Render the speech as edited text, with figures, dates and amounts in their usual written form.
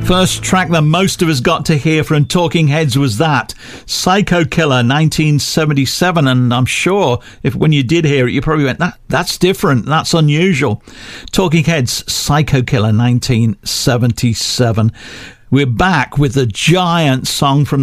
First track that most of us got to hear from Talking Heads was that, Psycho Killer, 1977, and I'm sure if when you did hear it, you probably went, that's different, that's unusual. Talking Heads, Psycho Killer, 1977. We're back with a giant song from